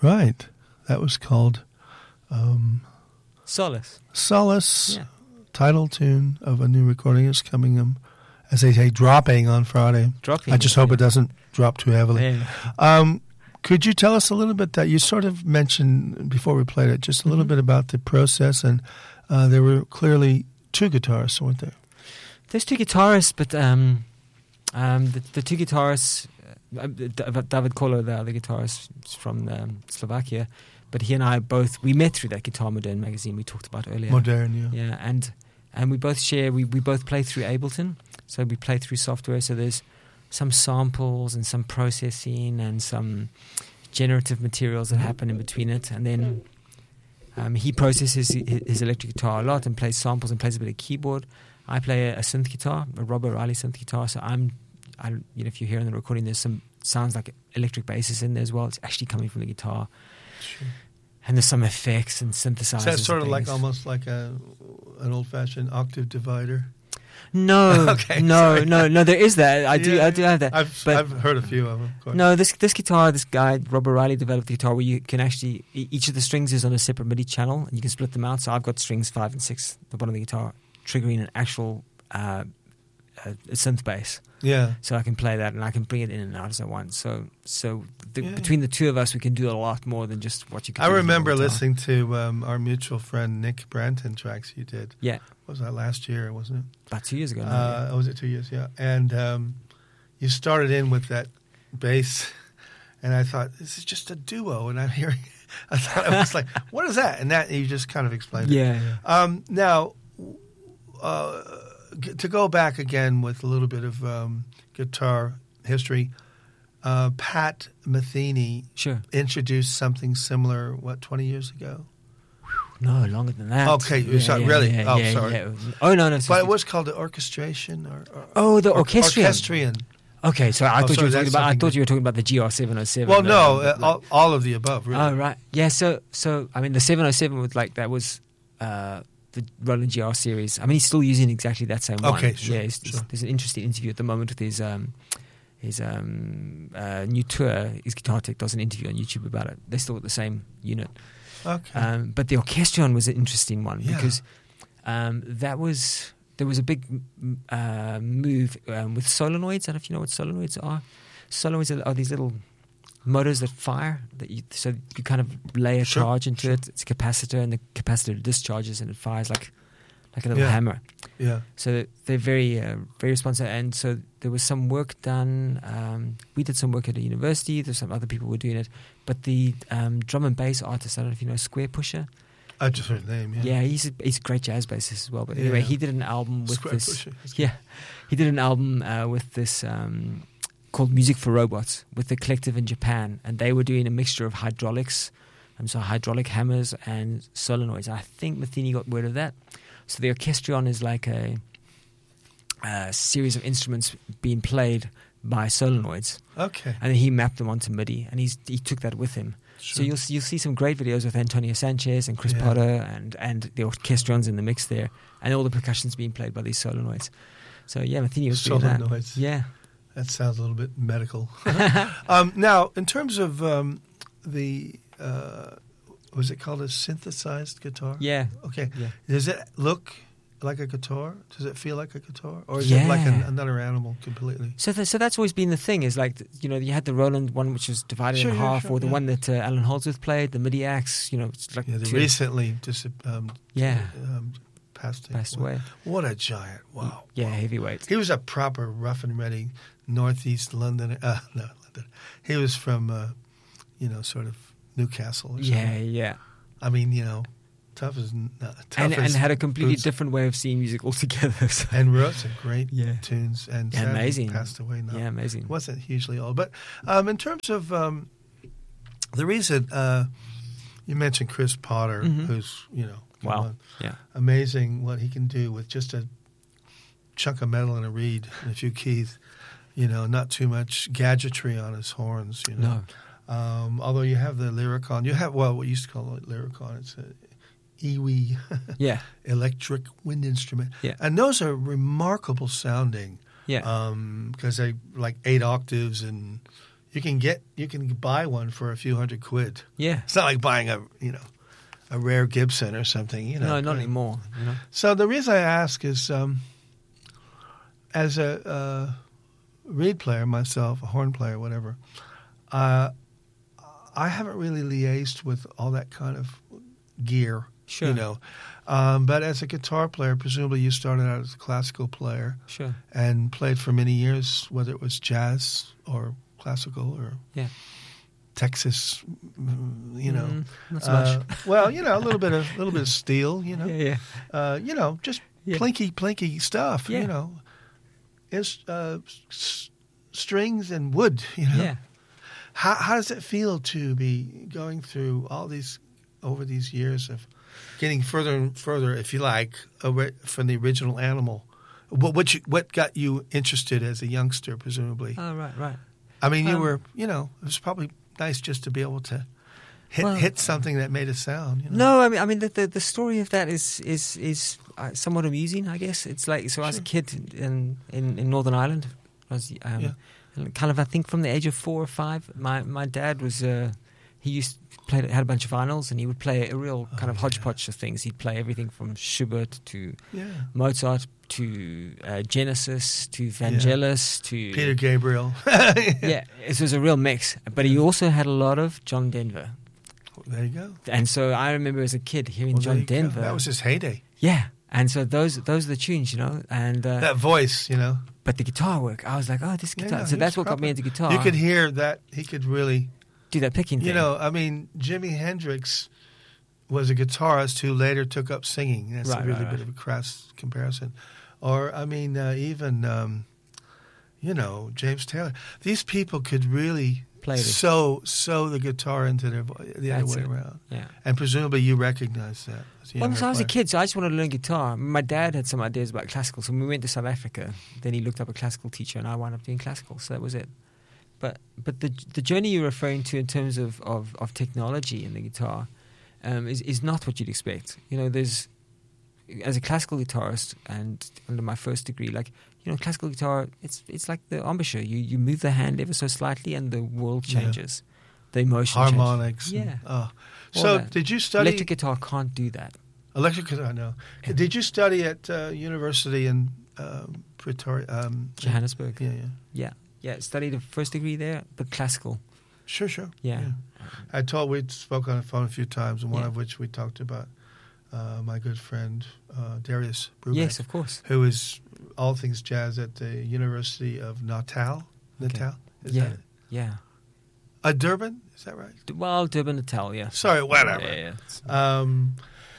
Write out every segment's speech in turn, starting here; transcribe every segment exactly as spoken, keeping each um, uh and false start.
Right. That was called um, Solace. Solace, Yeah. title tune of a new recording is coming, um, as they say, dropping on Friday. Dropping. I just hope yeah. it doesn't drop too heavily. Yeah. Um, could you tell us a little bit that you sort of mentioned before we played it, just a little Mm-hmm. bit about the process, and uh, there were clearly two guitarists, weren't there? There's two guitarists, but um, um, the, the two guitarists, uh, David Kolo, the other guitarist is from um, Slovakia, but he and I both, we met through that Guitar Modern magazine we talked about earlier. Modern, yeah. Yeah, and and we both share, we, we both play through Ableton, so we play through software, so there's some samples and some processing and some generative materials that happen in between it, and then um, he processes his, his electric guitar a lot and plays samples and plays a bit of keyboard. I play a, a synth guitar, a Rob O'Reilly synth guitar, so I'm, I, you know, if you hear in the recording, there's some sounds like electric basses in there as well. It's actually coming from the guitar. Sure. And there's some effects and synthesizers. So that's sort of and like things. almost like a an old-fashioned octave divider. No, Okay, no, sorry. no, no. There is that. I do, Yeah, I do have that. I've but I've heard a few of them. Of course. no, this this guitar, this guy Rob O'Reilly developed the guitar where you can actually e- each of the strings is on a separate MIDI channel and you can split them out. So I've got strings five and six, the bottom of the guitar, triggering an actual uh, a, a synth bass. Yeah. So I can play that and I can bring it in and out as I want. So so the, Yeah. between the two of us, we can do a lot more than just what you can I do with your remember guitar. listening to um, our mutual friend Nick Branton tracks you did. Yeah, What was that last year, wasn't it? about two years ago. now, Uh, oh, was it two years? Yeah. And um, you started in with that bass, and I thought, this is just a duo. And I'm hearing, I thought it was like, what is that? And that you just kind of explained yeah. it. yeah, yeah. Um, now, uh, g- to go back again with a little bit of um, guitar history, uh, Pat Metheny Sure. introduced something similar, what, twenty years ago? No, longer than that. Okay, so really? Yeah, Oh, yeah, sorry. yeah. Oh, no, no. But it was called the orchestration, or, or Oh, the or- orchestrion. orchestrion. Okay, so I Oh, thought sorry, you were talking that's about. I something thought different. you were talking about the G R seven oh seven. Well, no, um, uh, like- all, all of the above, really. Oh, right. Yeah. So, so I mean, the seven oh seven was like that was uh, the Roland G R series. I mean, he's still using exactly that same one. Okay, sure, Yeah. He's, sure. There's an interesting interview at the moment with his um, his um, uh, new tour. His guitar tech does an interview on YouTube about it. They're still at the same unit. Okay. Um, but the orchestrion was an interesting one Yeah. because um, that was there was a big m- uh, move um, with solenoids. I don't know if you know what solenoids are. Solenoids are, are these little motors that fire. That you, so you kind of lay a Sure, charge into it. It's a capacitor, and the capacitor discharges, and it fires like like a little Yeah. hammer. yeah. So they're very uh, very responsive. And so there was some work done. Um, we did some work at a university. There's some other people who were doing it. But the um, drum and bass artist, I don't know if you know Square Pusher. I just heard the name, yeah. Yeah, he's a, he's a great jazz bassist as well. But anyway, Yeah. he did an album with Square this. Pusher. Yeah, he did an album uh, with this um, called Music for Robots with the collective in Japan, and they were doing a mixture of hydraulics, um, so hydraulic hammers and solenoids. I think Metheny got word of that. So the orchestrion is like a, a series of instruments being played by solenoids, Okay. and then he mapped them onto MIDI, and he's he took that with him. So Sure. you'll see, you'll see some great videos with Antonio Sanchez and Chris Yeah. Potter and and the orchestrons in the mix there, and all the percussion's being played by these solenoids. So yeah, Metheny was doing that. Solenoids. Yeah. That sounds a little bit medical. um, now, in terms of um, the, uh, was it called a synthesized guitar? Yeah. Okay. Yeah. Does it look like a guitar? Does it feel like a guitar? Or is it like an, Yeah. another animal completely? So, th- so that's always been the thing. Is like, you know, you had the Roland one, which was divided Sure, in yeah, half, sure, or the yeah. one that uh, Alan Holdsworth played, the MIDI axe. You know, it's like Yeah, the two- recently just um, Yeah. um, passed, passed away. away. What a giant! Wow. Yeah, wow. heavyweight. He was a proper rough and ready northeast London. Uh, no, London. He was from, uh, you know, sort of Newcastle. Or Yeah, something. yeah. I mean, you know, tough as n- uh, tough And, as and had a completely boots. different way of seeing music altogether. So. and wrote some great Yeah. tunes. And Yeah, sadly amazing. passed away now. Yeah, amazing. Wasn't hugely old, but um, in terms of um, the reason uh, you mentioned Chris Potter, Mhm. who's you know, come Wow. on, Yeah. amazing what he can do with just a chunk of metal and a reed and a few keys. You know, not too much gadgetry on his horns. You know, No. um, although you have the Lyricon, you have well, what you used to call it Lyricon. It's a E W I Yeah. electric wind instrument, Yeah. and those are remarkable sounding. Yeah. because they like eight octaves and you can get you can buy one for a few hundred quid. Yeah. It's not like buying a you know a rare Gibson or something. You know, No, not anymore. You know? So the reason I ask is, um, as a uh, reed player myself, a horn player, whatever, uh, I haven't really liaised with all that kind of gear. Sure. You know, um, but as a guitar player, presumably you started out as a classical player Sure. and played for many years, whether it was jazz or classical or Yeah. Texas, mm, you know. Mm, not so Uh, much. well, you know, a little bit of a little bit of steel, you know. Yeah, yeah. Uh, you know, just Yeah. plinky, plinky stuff. Yeah. You know, it's uh, s- strings and wood. You know, Yeah. how how does it feel to be going through all these over these years of getting further and further, if you like, away from the original animal? What what you, what got you interested as a youngster, presumably? Oh, right, right. I mean, you um, were, you know, it was probably nice just to be able to hit Well- hit something that made a sound. You know? No, I mean, I mean, the the, the story of that is is is uh, somewhat amusing, I guess. It's like so. I was a Sure. kid in, in, in Northern Ireland. I was um, Yeah. and kind of, I think, from the age of four or five. My my dad was uh, he used played had a bunch of vinyls, and he would play a real kind Oh, of hodgepodge of things. He'd play everything from Schubert to Yeah. Mozart to uh, Genesis to Vangelis to Peter Gabriel. yeah. It was a real mix. But he also had a lot of John Denver. There you go. And so I remember as a kid hearing Well, there John you go. Denver. That was his heyday. Yeah, and so those those are the tunes, you know. And uh, That voice, you know. but the guitar work, I was like, oh, this Yeah, guitar. no, so he that's was what got me proper. into guitar. You could hear that he could really, do that picking thing. you know, I mean, Jimi Hendrix was a guitarist who later took up singing. That's Right, a really right, bit right. of a crass comparison. Or, I mean, uh, even, um, you know, James Taylor. These people could really Play it. sew, sew the guitar into their vo- the other That's way it. around. Yeah. And presumably you recognize that. As a Well, younger so I was a player. kid, so I just wanted to learn guitar. My dad had some ideas about classical, so when we went to South Africa, then he looked up a classical teacher, and I wound up doing classical. So that was it. But but the the journey you're referring to in terms of, of, of technology in the guitar um, is is not what you'd expect. You know, there's as a classical guitarist and under my first degree, like you know, classical guitar, it's it's like the embouchure. You you move the hand ever so slightly, and the world Yeah. changes. The emotion Harmonics. changes. and- Yeah. oh. All So that. did you study Electric guitar can't do that. electric guitar? No. Yeah. Did you study at uh, university in um, Pretoria? Um, Johannesburg. Yeah, yeah. Yeah, yeah. Studied a first degree there, but classical. Sure, sure. Yeah. I told we spoke on the phone a few times, and one Yeah. of which we talked about uh, my good friend uh, Darius Brubeck, Yes, of course. who is all things jazz at the University of Natal. Natal, is yeah, that it? yeah. Uh, Durban, is that right? D- Well, Durban, Natal, yeah. Sorry, whatever. Yeah, yeah. Um,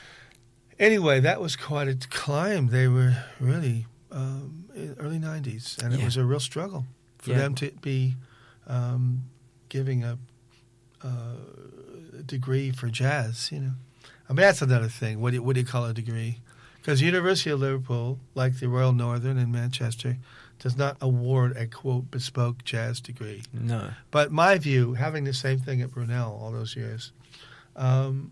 anyway, that was quite a climb. They were really um, in early nineties, and it Yeah. was a real struggle for Yeah. them to be um, giving a, uh, degree for jazz. You know, I mean that's another thing. What do you, what do you call a degree? Because University of Liverpool, like the Royal Northern in Manchester, does not award a quote bespoke jazz degree. No. But my view, having the same thing at Brunel all those years, um,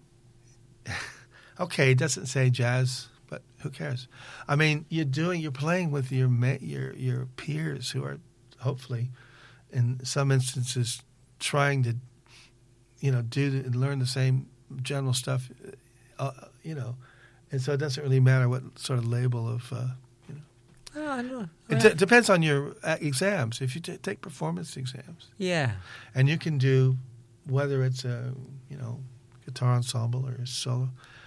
okay, it doesn't say jazz, but who cares? I mean, you're doing, you're playing with your ma- your your peers who are hopefully, in some instances, trying to, you know, do the, and learn the same general stuff, uh, you know, and so it doesn't really matter what sort of label of. Uh, Oh, I don't know. it Well, d- depends on your uh, exams. If you t- take performance exams. yeah. And you can do whether it's a you know guitar ensemble or a solo.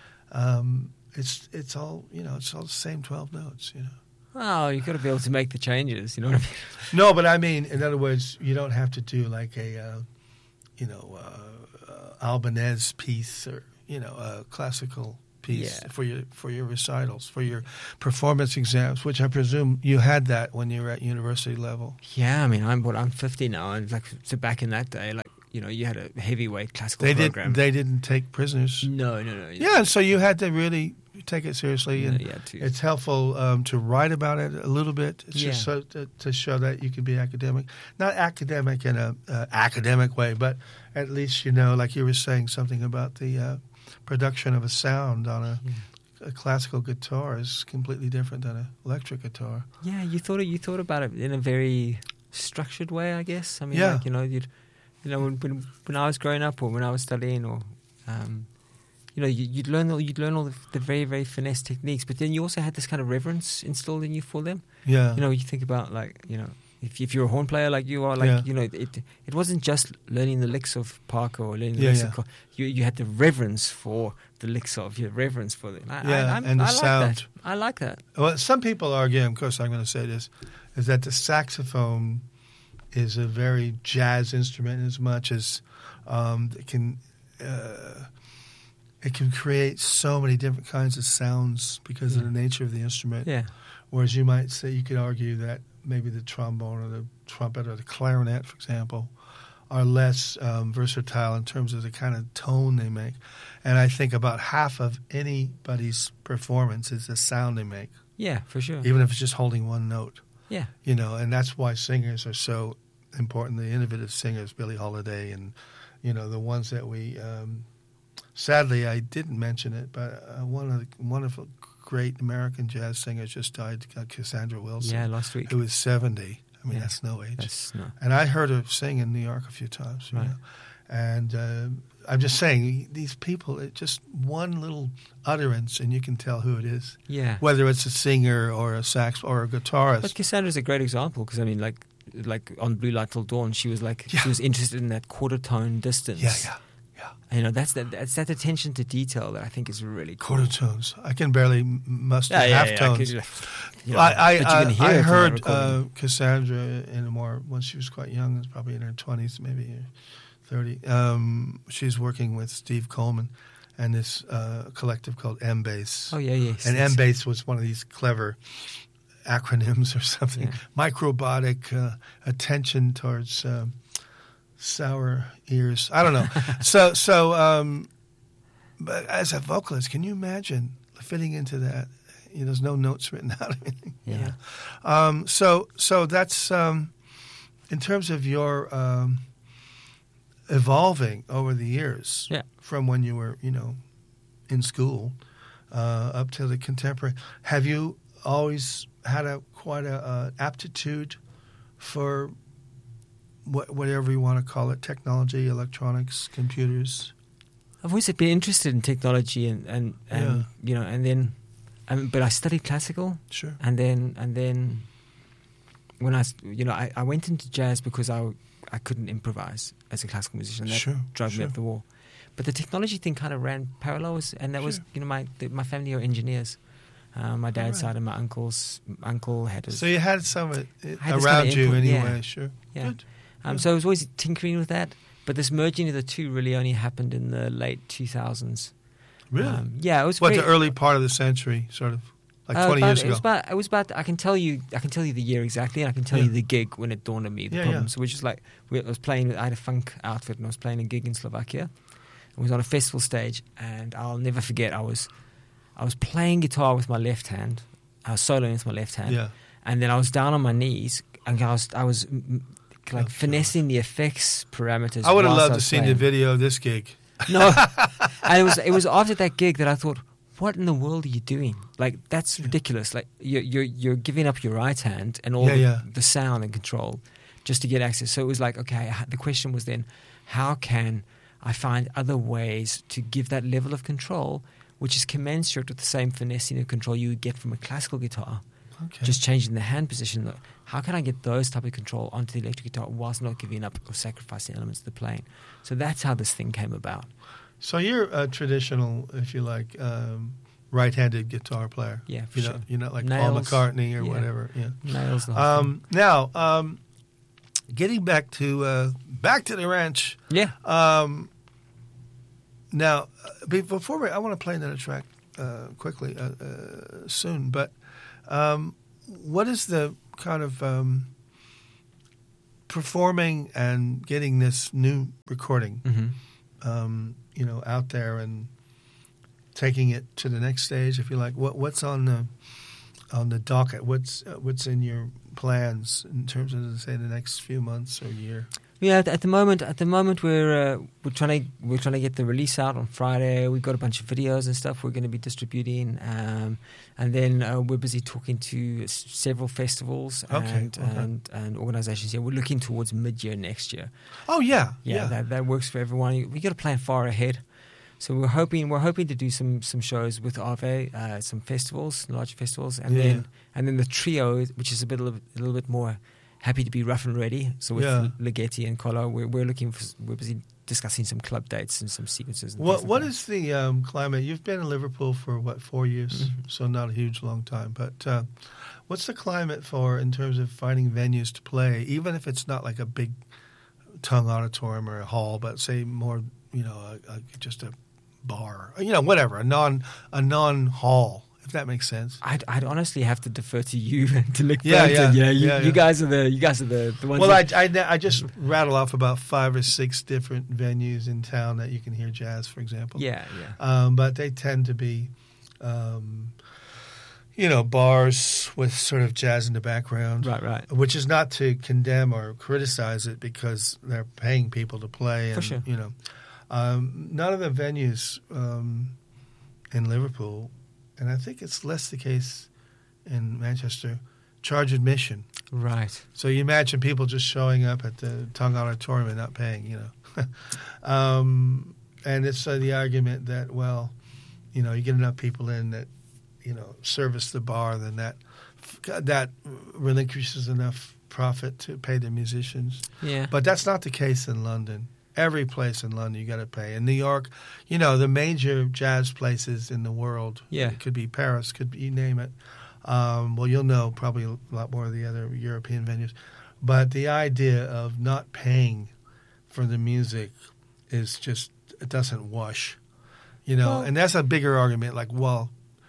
Um, it's it's all you know. It's all the same twelve notes. You know. Well, you've got to be able to make the changes, you know what I mean? No, but I mean, in other words, you don't have to do like a uh, you know uh, uh, Albanese piece or you know a classical piece Yeah. for your for your recitals, for your performance exams, which I presume you had that when you were at university level. Yeah, I mean, I'm what I'm fifty now, and like so back in that day, like you know, you had a heavyweight classical They program. didn't. They didn't take prisoners. no, no, no. Yeah, and so you had to really take it seriously, Yeah, and yeah, too. it's helpful um, to write about it a little bit. It's just Yeah. so to, to show that you can be academic, not academic in a uh, academic way, but at least you know, like you were saying, something about the uh, production of a sound on a, Yeah. a classical guitar is completely different than an electric guitar. Yeah, you thought it, you thought about it in a very structured way, I guess. I mean, Yeah. like, you know, you'd You know, when, when when I was growing up, or when I was studying, or um, you know, you, you'd learn all you'd learn all the, the very very finesse techniques, but then you also had this kind of reverence installed in you for them. Yeah. You know, you think about like you know, if if you're a horn player like you are, like Yeah. you know, it it wasn't just learning the licks of Parker or learning the Yeah, licks yeah. of Col- you you had the reverence for the licks of your reverence for them. I, Yeah, I, I'm, and the I like sound. that. I like that. Well, some people argue, of course I'm going to say this, is that the saxophone is a very jazz instrument as much as um, it can uh, it can create so many different kinds of sounds because Yeah. of the nature of the instrument. Yeah. Whereas you might say, you could argue that maybe the trombone or the trumpet or the clarinet, for example, are less um, versatile in terms of the kind of tone they make. And I think about half of anybody's performance is the sound they make, Yeah, for sure. even if it's just holding one note. Yeah. You know, and that's why singers are so important. The innovative singers, Billie Holiday, and you know the ones that we. Um, sadly, I didn't mention it, but uh, one of the wonderful, great American jazz singers just died, uh, Cassandra Wilson. Yeah, last week. Who was seventy. I mean, Yeah. that's no age. That's no. And I heard her sing in New York a few times. You Right. know? And uh, I'm just saying, these people, it just one little utterance, and you can tell who it is. Yeah. Whether it's a singer or a sax or a guitarist. But Cassandra's a great example because I mean, like, like on Blue Light Till Dawn, she was like Yeah. she was interested in that quarter tone distance. Yeah, yeah, yeah. And, you know, that's that that's that attention to detail that I think is really cool. Quarter tones. I can barely m- muster Yeah, yeah, half yeah, I tones. could, you know, I, I, but you can I, hear I it in that heard recording. uh, Cassandra in a more when she was quite young, was probably in her twenties, maybe thirty. Um, she's working with Steve Coleman and this uh, collective called M-Bass. Oh yeah, yes. And yes. M-Bass was one of these clever acronyms or something. Yeah. Microbotic uh, attention towards um, sour ears. I don't know. so, so, um, but as a vocalist, can you imagine fitting into that? You know, there's no notes written out or anything. you Yeah. know. Um, so, so that's um, in terms of your um, evolving over the years. Yeah. From when you were, you know, in school uh, up to the contemporary. Have you always had a quite a uh, aptitude for what, whatever you want to call it, technology, electronics, computers? I've always been interested in technology and and, and Yeah. you know, and then, um, but I studied classical. Sure. And then, and then, when I, s- you know, I, I went into jazz because I, I couldn't improvise as a classical musician. That Sure, drove sure. me up the wall. But the technology thing kind of ran parallels, and that was, Sure. you know, my the, my family are engineers. Uh, my dad's Alright. side and my uncle's uncle had a, So you had some of it had this around kind of you input, anyway, yeah. sure. Yeah. Good. um, yeah. so I was always tinkering with that. But this merging of the two really only happened in the late two thousands. Really? Um, yeah, it was what, very, the early part of the century, sort of, like Uh, twenty about- years it ago? was about. It was about. I can tell you. I can tell you the year exactly, and I can tell Yeah. you the gig when it dawned on me the Yeah, problem. yeah. So which is like we, I was playing. I had a funk outfit, and I was playing a gig in Slovakia. I was on a festival stage, and I'll never forget. I was, I was playing guitar with my left hand. I was soloing with my left hand, Yeah. and then I was down on my knees, and I was, I was mm, mm, like Oh, finessing the effects parameters. I would have whilst loved I to was see the playing. video of this gig. No, and it was it was after that gig that I thought, what in the world are you doing? Like that's Yeah. ridiculous. Like you're you're you're giving up your right hand and all Yeah, the, yeah. the sound and control just to get access. So it was like, okay, h- the question was then, how can I find other ways to give that level of control, which is commensurate with the same finessing of control you would get from a classical guitar, Okay. just changing the hand position. Look, how can I get those type of control onto the electric guitar whilst not giving up or sacrificing elements of the playing? So that's how this thing came about. So you're a traditional, if you like, um, right-handed guitar player. Yeah, for You're sure. not, you're not like Paul Nails. McCartney or Yeah. whatever. Yeah. Nails the whole Um, now, um, getting back to uh, back to the ranch. thing. Yeah. Um, now, uh, be- before we, I want to play another track uh, quickly uh, uh, soon. But um, what is the kind of um, performing and getting this new recording, Mm-hmm. um, you know, out there and taking it to the next stage, if you like? What what's on the on the docket? What's uh, what's in your plans in terms of, say, the next few months or year? Yeah, at, at the moment, at the moment we're uh, we're trying to we're trying to get the release out on Friday. We've got a bunch of videos and stuff we're going to be distributing, um, and then uh, we're busy talking to s- several festivals Okay, and, okay. and and organisations. Yeah, we're looking towards mid-year next year. Oh yeah, Yeah, yeah. That, that works for everyone. We got to plan far ahead. So we're hoping we're hoping to do some some shows with Ave, uh, some festivals, large festivals, and Yeah. then and then the trio, which is a bit a little, a little bit more happy to be rough and ready. So with Yeah. Ligeti and Colo, we're, we're looking for we're busy discussing some club dates and some sequences. And What things like what that. is the um, climate? You've been in Liverpool for what four years, Mhm. so not a huge long time. But uh, what's the climate for in terms of finding venues to play, even if it's not like a big tongue auditorium or a hall, but say more, you know, a, a, just a bar, you know, whatever, a non a non hall, if that makes sense. I'd, I'd honestly have to defer to you and to Nick Yeah, Burton. yeah, You know, you, yeah, you yeah. guys are the you guys are the, the ones. Well, that, I, I, I just rattle off about five or six different venues in town that you can hear jazz, for example. yeah, yeah. Um, but they tend to be, um, you know, bars with sort of jazz in the background. Right, right. Which is not to condemn or criticize it because they're paying people to play. And, For sure. You know, um, none of the venues um, in Liverpool, and I think it's less the case in Manchester, charge admission. Right. So you imagine people just showing up at the Tongue Auditorium and not paying, you know. um, and it's uh, the argument that, well, you know, you get enough people in that, you know, service the bar, then that that relinquishes enough profit to pay the musicians. Yeah. But that's not the case in London. Every place in London you got to pay. In New York, you know, the major jazz places in the world. Yeah. It could be Paris, could be, you name it. Um, well, you'll know probably a lot more of the other European venues. But the idea of not paying for the music is just, it doesn't wash. You know, Well- and that's a bigger argument. Like, well,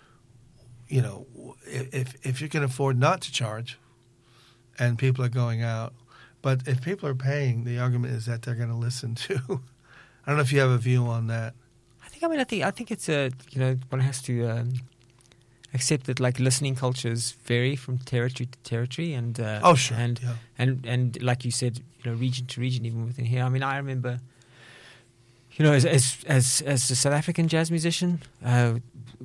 you know, if if you can afford not to charge and people are going out, but if people are paying, the argument is that they're going to listen to. I don't know if you have a view on that. I think I mean I think I think it's a you know one has to um, accept that like listening cultures vary from territory to territory and uh, Oh, sure. and yeah. and and like you said, you know, region to region, even within here. I mean, I remember, you know, as as as, as a South African jazz musician, uh,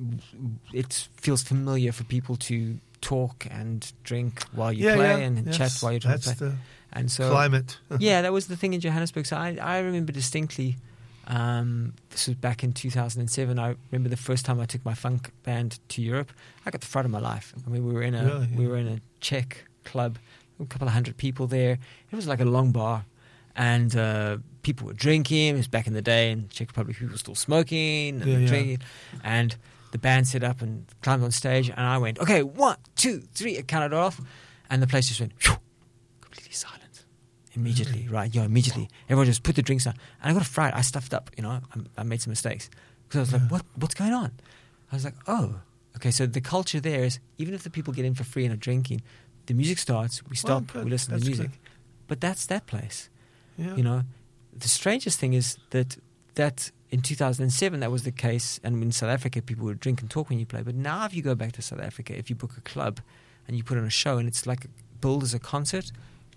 it feels familiar for people to talk and drink while you yeah, play yeah. and Yes, chat while you're trying That's to play. the And so, climate. yeah, that was the thing in Johannesburg. So I I remember distinctly. Um, this was back in two thousand seven. I remember the first time I took my funk band to Europe. I got the fright of my life. I mean, we were in a Really? we were in a Czech club, a couple of hundred people there. It was like a long bar, and uh, people were drinking. It was back in the day in Czech Republic. People were still smoking and Yeah, yeah. drinking, and the band set up and climbed on stage. And I went, okay, one, two, three. I counted off, and the place just went phew, completely silent. Immediately, right? Yeah, immediately. Everyone just put the drinks down. And I got a fright. I stuffed up, you know. I, I made some mistakes. Because I was like, Yeah. what? What's going on? I was like, oh. Okay, so the culture there is, even if the people get in for free and are drinking, the music starts, we stop, good. we listen That's to the music. good. But that's that place, Yeah. you know. The strangest thing is that that in two thousand seven, that was the case. And in South Africa, people would drink and talk when you play. But now if you go back to South Africa, if you book a club and you put on a show and it's like billed as a concert,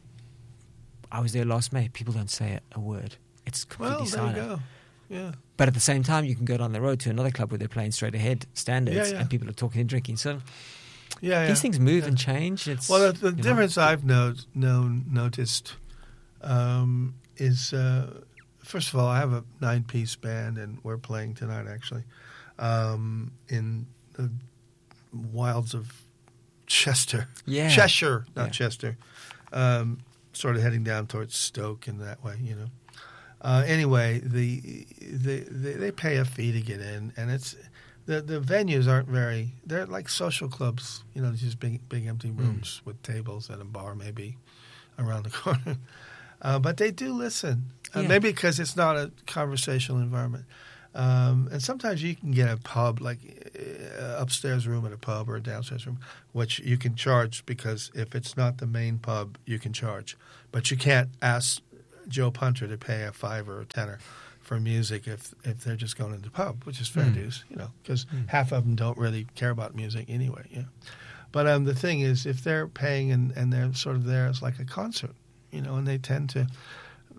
I was there last May. People don't say a, a word. It's completely Well, there silent. you go. Yeah. But at the same time, you can go down the road to another club where they're playing straight ahead standards, Yeah, yeah. and people are talking and drinking. So Yeah, yeah. these things move Yeah. and change. It's, Well, the, the you know. difference I've no, known, noticed um, is, uh, first of all, I have a nine-piece band, and we're playing tonight, actually, um, in the wilds of Chester. Yeah. Cheshire, not Yeah. Chester. Um, sort of heading down towards Stoke in that way, you know. Uh, anyway, the, the, the they pay a fee to get in, and it's the the venues aren't very. They're like social clubs, you know, just big big empty rooms with tables and a bar maybe around the corner. Uh, but they do listen, uh, Yeah. maybe because it's not a conversational environment. Um, and sometimes you can get a pub, like uh, upstairs room at a pub or a downstairs room, which you can charge because if it's not the main pub, you can charge. But you can't ask Joe Punter to pay a five or a tenner for music if if they're just going to the pub, which is fair Mm. dues, you know, because Mm. half of them don't really care about music anyway. Yeah. But um, the thing is, if they're paying and, and they're sort of there, it's like a concert, you know, and they tend to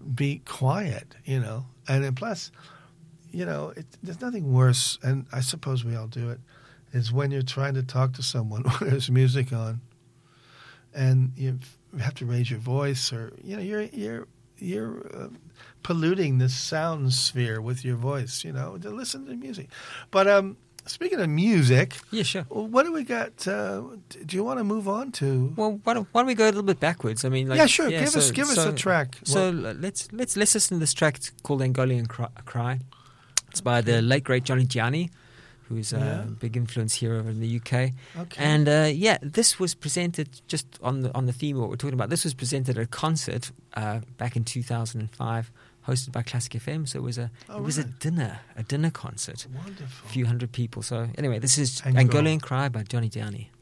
be quiet, you know. And then plus, you know, it, there's nothing worse, and I suppose we all do it, is when you're trying to talk to someone when there's music on, and you have to raise your voice, or you know, you're you're you're uh, polluting the sound sphere with your voice, you know, to listen to music. But um, speaking of music, Yeah, sure. what do we got? Uh, do you want to move on to? Well, why don't, why don't we go a little bit backwards? I mean, like, yeah, sure. give so, us give us so, a track. So Well, let's let's let's listen to this track called Angolan Cry. Cry. It's by the late great Johnny Gianni, who's a Yeah. big influence here over in the U K. okay. And uh, yeah, this was presented just on the on the theme of what we're talking about. This was presented at a concert uh, back in two thousand five, hosted by Classic F M. So it was a Oh, it was a right. dinner, a dinner concert, Wonderful. a few hundred people. So anyway, this is Angola. Angolan Cry by Johnny Gianni.